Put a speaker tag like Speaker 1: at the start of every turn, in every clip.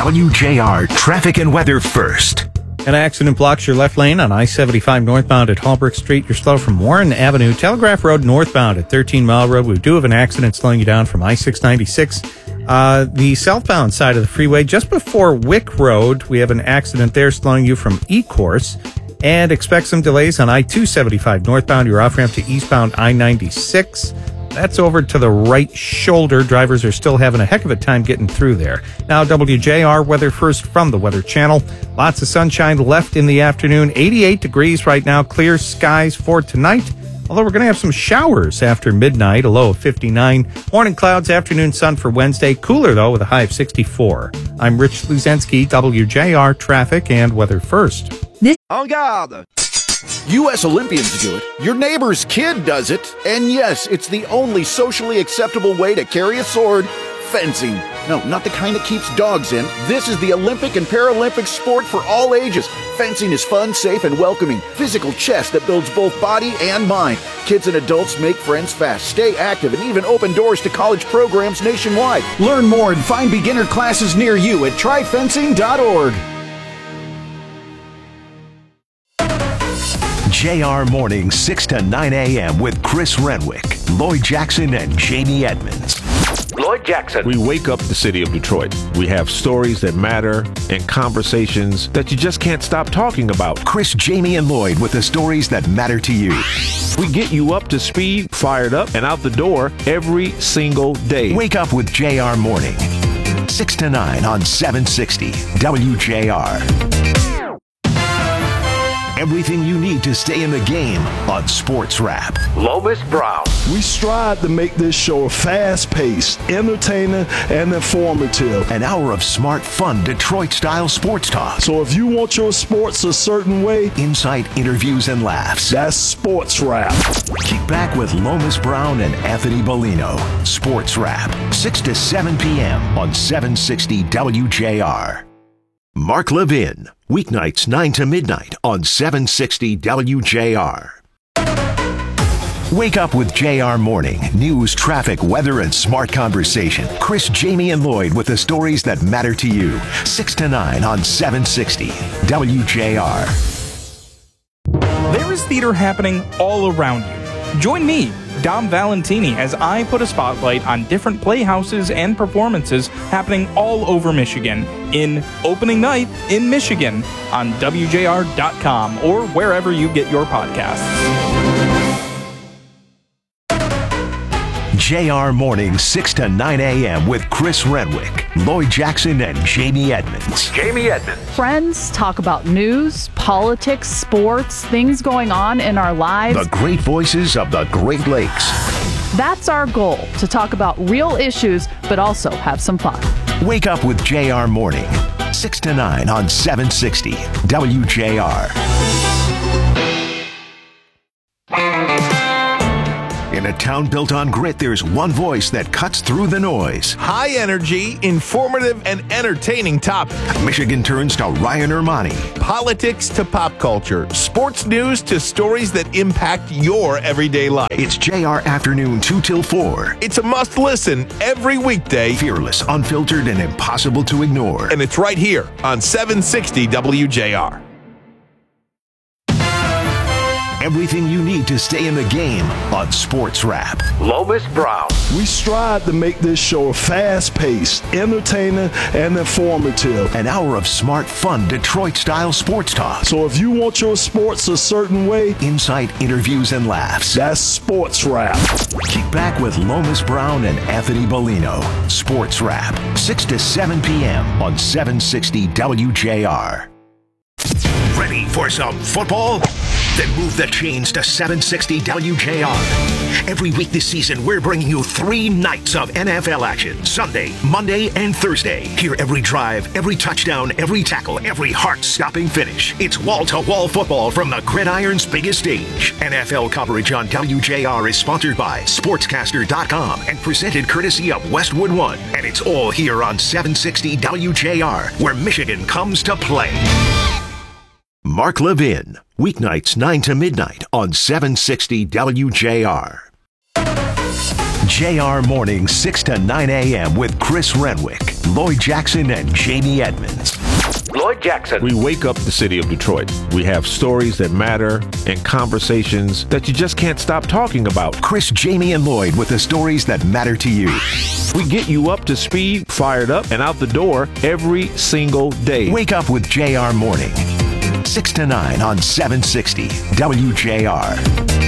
Speaker 1: WJR traffic and weather first.
Speaker 2: An accident blocks your left lane on I-75 northbound at Holbrook Street. You're slow from Warren Avenue. Telegraph Road northbound at 13 Mile Road. We do have an accident slowing you down from I-696. The southbound side of the freeway, just before Wick Road, we have an accident there slowing you from E-Course. And expect some delays on I-275 northbound. Your off-ramp to eastbound I-96. That's over to the right shoulder. Drivers are still having a heck of a time getting through there. Now, WJR weather first from the Weather Channel. Lots of sunshine left in the afternoon. 88 degrees right now. Clear skies for tonight. Although we're going to have some showers after midnight, a low of 59. Morning clouds, afternoon sun for Wednesday. Cooler, though, with a high of 64. I'm Rich Luzensky, WJR traffic and weather first.
Speaker 3: En garde! U.S. Olympians do it. Your neighbor's kid does it. And yes, it's the only socially acceptable way to carry a sword. Fencing. No, not the kind that keeps dogs in. This is the Olympic and Paralympic sport for all ages. Fencing is fun, safe, and welcoming. Physical chess that builds both body and mind. Kids and adults make friends fast, stay active, and even open doors to college programs nationwide. Learn more and find beginner classes near you at tryfencing.org.
Speaker 1: JR Mornings, 6 to 9 a.m. with Chris Renwick, Lloyd Jackson, and Jamie Edmonds.
Speaker 4: Lloyd Jackson.
Speaker 5: We wake up the city of Detroit. We have stories that matter and conversations that you just can't stop talking about.
Speaker 1: Chris, Jamie, and Lloyd with the stories that matter to you.
Speaker 5: We get you up to speed, fired up, and out the door every single day.
Speaker 1: Wake up with JR Morning, 6 to 9 on 760 WJR. Everything you need to stay in the game on Sports Wrap.
Speaker 4: Lomas Brown.
Speaker 6: We strive to make this show fast-paced, entertaining, and informative.
Speaker 1: An hour of smart, fun, Detroit-style sports talk.
Speaker 6: So if you want your sports a certain way,
Speaker 1: insight, interviews, and laughs.
Speaker 6: That's Sports Wrap.
Speaker 1: Kick back with Lomas Brown and Anthony Bellino. Sports Wrap, 6 to 7 p.m. on 760 WJR. Mark Levin, weeknights 9 to midnight on 760 WJR. Wake up with JR Morning. News, traffic, weather, and smart conversation. Chris, Jamie, and Lloyd with the stories that matter to you. 6 to 9 on 760 WJR.
Speaker 7: There is theater happening all around you. Join me, Dom Valentini, as I put a spotlight on different playhouses and performances happening all over Michigan in Opening Night in Michigan on WJR.com or wherever you get your podcasts.
Speaker 1: JR Morning, 6 to 9 a.m. with Chris Renwick, Lloyd Jackson, and Jamie Edmonds.
Speaker 4: Jamie Edmonds.
Speaker 8: Friends talk about news, politics, sports, things going on in our lives.
Speaker 1: The great voices of the Great Lakes.
Speaker 8: That's our goal, to talk about real issues, but also have some fun.
Speaker 1: Wake up with JR Morning, 6 to 9 on 760 WJR. In a town built on grit, there's one voice that cuts through the noise.
Speaker 9: High energy, informative, and entertaining topic.
Speaker 1: Michigan turns to Ryan Ermani.
Speaker 9: Politics to pop culture. Sports news to stories that impact your everyday life.
Speaker 1: It's JR Afternoon 2 till 4.
Speaker 9: It's a must listen every weekday.
Speaker 1: Fearless, unfiltered, and impossible to ignore.
Speaker 9: And it's right here on 760 WJR.
Speaker 1: Everything you need to stay in the game on Sports Wrap.
Speaker 4: Lomas Brown.
Speaker 6: We strive to make this show fast-paced, entertaining, and informative.
Speaker 1: An hour of smart, fun, Detroit-style sports talk.
Speaker 6: So if you want your sports a certain way,
Speaker 1: insight, interviews, and laughs.
Speaker 6: That's Sports Wrap.
Speaker 1: Kick back with Lomas Brown and Anthony Bellino. Sports Wrap, 6 to 7 p.m. on 760 WJR. Ready for some football? Then move the chains to 760 WJR. Every week this season, we're bringing you 3 nights of NFL action. Sunday, Monday, and Thursday. Hear every drive, every touchdown, every tackle, every heart-stopping finish. It's wall-to-wall football from the gridiron's biggest stage. NFL coverage on WJR is sponsored by Sportscaster.com and presented courtesy of Westwood One. And it's all here on 760 WJR, where Michigan comes to play. Mark Levin, weeknights 9 to midnight on 760 WJR. JR Mornings 6 to 9 a.m. with Chris Renwick, Lloyd Jackson, and Jamie Edmonds.
Speaker 4: Lloyd Jackson.
Speaker 5: We wake up the city of Detroit. We have stories that matter and conversations that you just can't stop talking about.
Speaker 1: Chris, Jamie, and Lloyd with the stories that matter to you.
Speaker 5: We get you up to speed, fired up, and out the door every single day.
Speaker 1: Wake up with JR Morning. 6 to 9 on 760 WJR.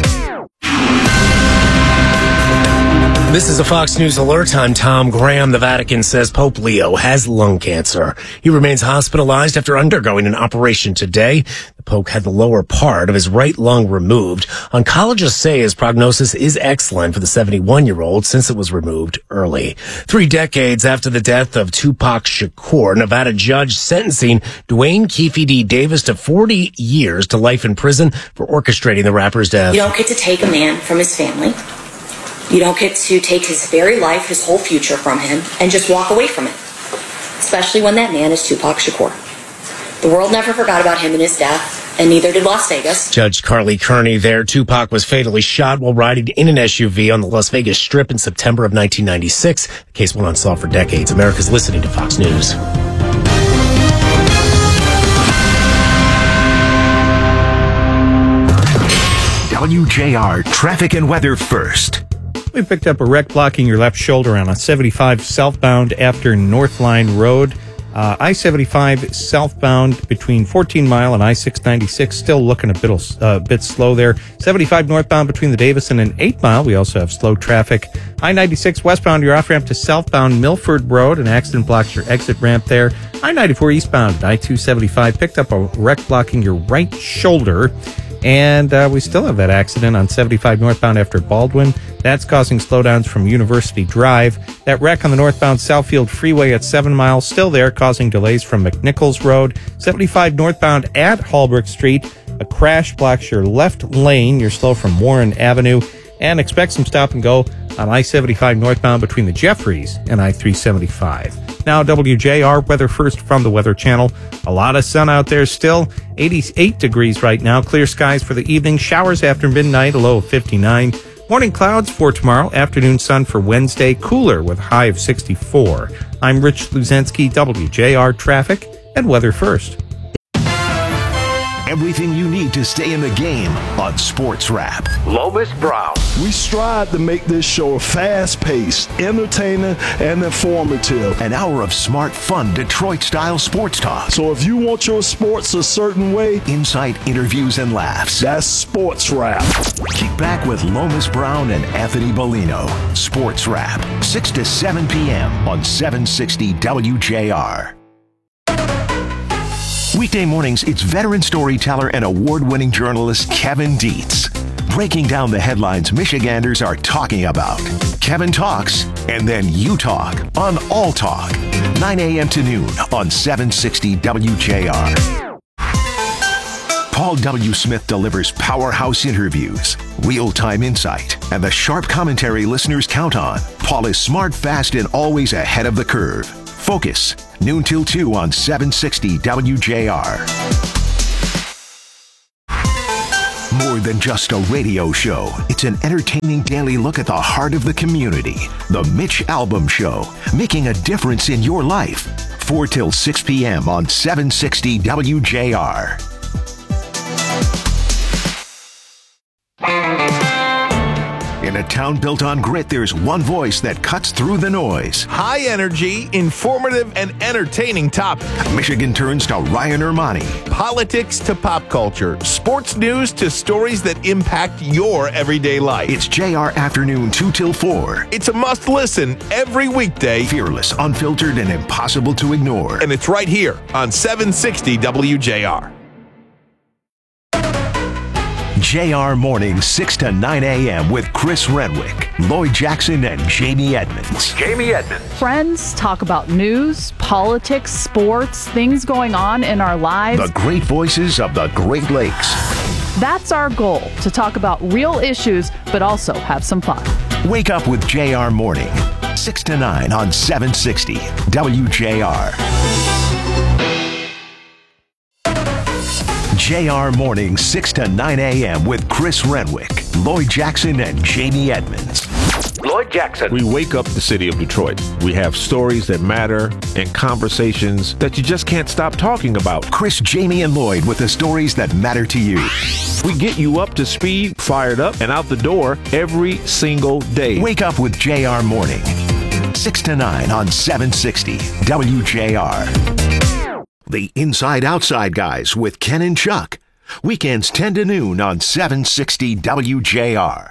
Speaker 10: This is a Fox News alert. I'm Tom Graham. The Vatican says Pope Leo has lung cancer. He remains hospitalized after undergoing an operation today. The Pope had the lower part of his right lung removed. Oncologists say his prognosis is excellent for the 71-year-old since it was removed early. 3 decades after the death of Tupac Shakur, Nevada judge sentencing Dwayne Keefe D. Davis to 40 years to life in prison for orchestrating the rapper's death.
Speaker 11: You don't get to take a man from his family. You don't get to take his very life, his whole future from him, and just walk away from it. Especially when that man is Tupac Shakur. The world never forgot about him and his death, and neither did Las Vegas.
Speaker 10: Judge Carly Kearney there. Tupac was fatally shot while riding in an SUV on the Las Vegas Strip in September of 1996. The case went unsolved for decades. America's listening to Fox News.
Speaker 1: WJR traffic and weather first.
Speaker 2: We picked up a wreck blocking your left shoulder on a 75 southbound after North Line Road. I-75 southbound between 14 Mile and I-696, still looking a bit slow there. 75 northbound between the Davison and 8 Mile, we also have slow traffic. I-96 westbound, your off-ramp to southbound Milford Road. An accident blocks your exit ramp there. I-94 eastbound, I-275 picked up a wreck blocking your right shoulder. And we still have that accident on 75 northbound after Baldwin. That's causing slowdowns from University Drive. That wreck on the northbound Southfield Freeway at 7 Mile, still there, causing delays from McNichols Road. 75 northbound at Holbrook Street. A crash blocks your left lane. You're slow from Warren Avenue. And expect some stop and go on I-75 northbound between the Jeffries and I-375. Now, WJR weather first from the Weather Channel. A lot of sun out there still. 88 degrees right now. Clear skies for the evening. Showers after midnight, a low of 59. Morning clouds for tomorrow. Afternoon sun for Wednesday. Cooler with a high of 64. I'm Rich Luzensky, WJR traffic and weather first.
Speaker 1: Everything you need to stay in the game on Sports Wrap.
Speaker 4: Lomas Brown.
Speaker 6: We strive to make this show fast-paced, entertaining, and informative.
Speaker 1: An hour of smart, fun, Detroit-style sports talk.
Speaker 6: So if you want your sports a certain way,
Speaker 1: insight, interviews, and laughs.
Speaker 6: That's Sports Wrap.
Speaker 1: Kick back with Lomas Brown and Anthony Bellino. Sports Wrap, 6 to 7 p.m. on 760 WJR. Weekday mornings, it's veteran storyteller and award-winning journalist Kevin Dietz. Breaking down the headlines Michiganders are talking about. Kevin talks, and then you talk on All Talk. 9 a.m. to noon on 760 WJR. Paul W. Smith delivers powerhouse interviews, real-time insight, and the sharp commentary listeners count on. Paul is smart, fast, and always ahead of the curve. Focus, noon till 2 on 760 WJR. More than just a radio show, it's an entertaining daily look at the heart of the community. The Mitch Albom Show, making a difference in your life. 4 till 6 p.m. on 760 WJR. In a town built on grit, there's one voice that cuts through the noise.
Speaker 9: High energy, informative, and entertaining topic.
Speaker 1: Michigan turns to Ryan Ermani.
Speaker 9: Politics to pop culture. Sports news to stories that impact your everyday life.
Speaker 1: It's JR Afternoon 2 till 4.
Speaker 9: It's a must listen every weekday.
Speaker 1: Fearless, unfiltered, and impossible to ignore.
Speaker 9: And it's right here on 760 WJR.
Speaker 1: JR Mornings 6 to 9 a.m. with Chris Renwick, Lloyd Jackson, and Jamie Edmonds.
Speaker 4: Jamie Edmonds.
Speaker 8: Friends talk about news, politics, sports, things going on in our lives.
Speaker 1: The great voices of the Great Lakes.
Speaker 8: That's our goal, to talk about real issues, but also have some fun.
Speaker 1: Wake up with JR Morning, 6 to 9 on 760 WJR. JR Morning 6 to 9 a.m. with Chris Renwick, Lloyd Jackson, and Jamie Edmonds.
Speaker 4: Lloyd Jackson.
Speaker 5: We wake up the city of Detroit. We have stories that matter and conversations that you just can't stop talking about.
Speaker 1: Chris, Jamie, and Lloyd with the stories that matter to you.
Speaker 5: We get you up to speed, fired up, and out the door every single day.
Speaker 1: Wake up with JR Morning. 6 to 9 on 760 WJR. The Inside Outside Guys with Ken and Chuck. Weekends 10 to noon on 760 WJR.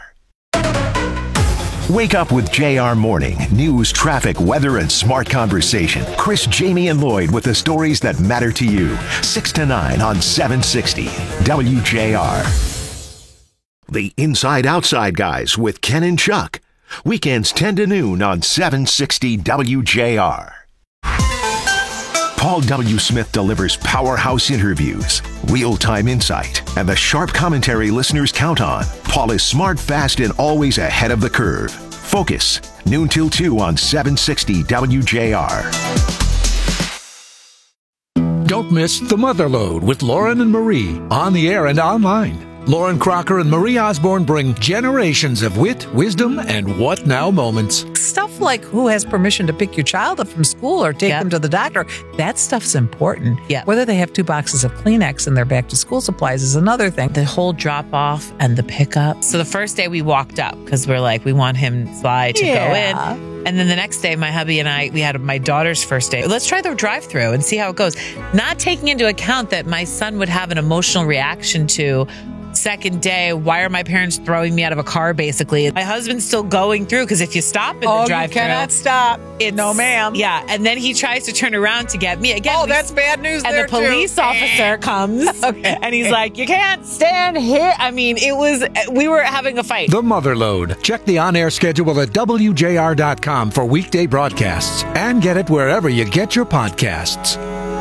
Speaker 1: Wake up with JR Morning. News, traffic, weather, and smart conversation. Chris, Jamie, and Lloyd with the stories that matter to you. 6 to 9 on 760 WJR. The Inside Outside Guys with Ken and Chuck. Weekends 10 to noon on 760 WJR. Paul W. Smith delivers powerhouse interviews, real-time insight, and the sharp commentary listeners count on. Paul is smart, fast, and always ahead of the curve. Focus, noon till 2 on 760 WJR.
Speaker 12: Don't miss The Mother Lode with Lauren and Marie, on the air and online. Lauren Crocker and Marie Osborne bring generations of wit, wisdom, and what now moments.
Speaker 13: Stuff like who has permission to pick your child up from school or take them to the doctor. That stuff's important. Yeah. Whether they have 2 boxes of Kleenex in their back to school supplies is another thing.
Speaker 14: The whole drop off and the pickup. So the first day we walked up because we're like, we want him Sly to go in. And then the next day, my hubby and I, we had my daughter's first day. Let's try the drive-thru and see how it goes. Not taking into account that my son would have an emotional reaction to second day, why are my parents throwing me out of a car, basically? My husband's still going through because if you stop in the drive-thru...
Speaker 13: you cannot stop. No, ma'am.
Speaker 14: Yeah, and then he tries to turn around to get me. Again,
Speaker 13: that's bad news
Speaker 14: and
Speaker 13: there,
Speaker 14: the police officer comes, and he's like, you can't stand here. I mean, we were having a fight.
Speaker 12: The Mother Lode. Check the on-air schedule at WJR.com for weekday broadcasts and get it wherever you get your podcasts.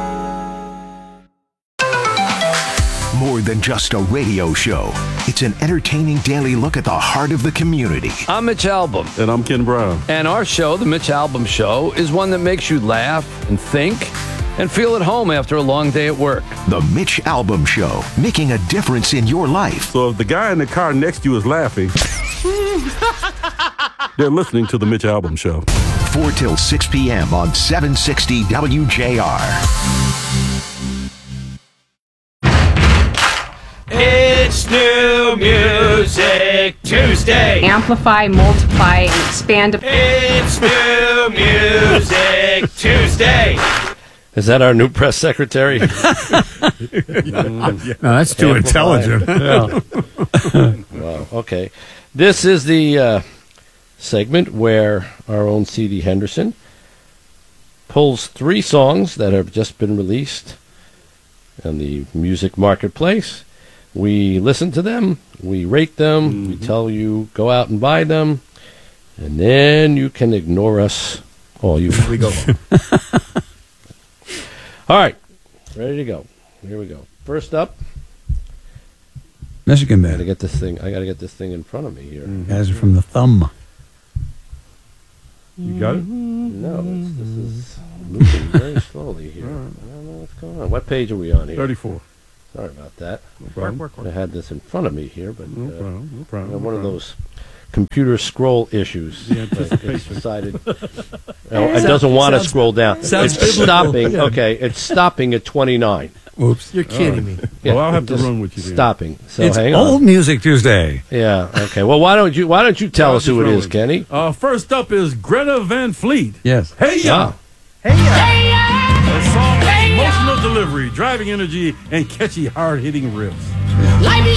Speaker 1: More than just a radio show. It's an entertaining daily look at the heart of the community.
Speaker 15: I'm Mitch Albom.
Speaker 16: And I'm Ken Brown.
Speaker 15: And our show, The Mitch Albom Show, is one that makes you laugh and think and feel at home after a long day at work.
Speaker 1: The Mitch Albom Show, making a difference in your life.
Speaker 16: So if the guy in the car next to you is laughing, they're listening to The Mitch Albom Show.
Speaker 1: 4 till 6 p.m. on 760 WJR.
Speaker 17: It's New Music Tuesday.
Speaker 18: Amplify, multiply, and expand.
Speaker 17: It's New Music Tuesday.
Speaker 15: Is that our new press secretary?
Speaker 2: No, that's too intelligent.
Speaker 15: Yeah. Wow, okay. This is the segment where our own C.D. Henderson pulls 3 songs that have just been released in the music marketplace. We listen to them, we rate them, we tell you go out and buy them, and then you can ignore us all you want.
Speaker 2: We go.
Speaker 15: All right, ready to go. Here we go. First up,
Speaker 2: Michigan Band.
Speaker 15: I gotta get this thing in front of me here.
Speaker 2: Guys are from the Thumb.
Speaker 16: You got it?
Speaker 15: No, this is moving very slowly here. I don't know what's going on. What page are we on here?
Speaker 16: 34.
Speaker 15: Sorry about that.
Speaker 16: No problem.
Speaker 15: I had this in front of me here, but
Speaker 16: No problem.
Speaker 15: one of those computer scroll issues.
Speaker 16: The anticipation.
Speaker 15: It's decided it doesn't want to scroll down.
Speaker 2: Sounds
Speaker 15: It's stopping. Okay, it's stopping at 29.
Speaker 2: Oops.
Speaker 16: You're kidding me.
Speaker 15: Yeah,
Speaker 16: Well, I'll have to
Speaker 15: just
Speaker 16: run with you then.
Speaker 15: Stopping. So
Speaker 2: It's
Speaker 15: hang on.
Speaker 2: Old Music Tuesday.
Speaker 15: Yeah. Okay. Well, why don't you tell us who it is, Kenny?
Speaker 16: First up is Greta Van Fleet.
Speaker 2: Yes.
Speaker 16: Hey ya!
Speaker 15: Wow.
Speaker 16: A song with emotional delivery, driving energy, and catchy, hard-hitting riffs.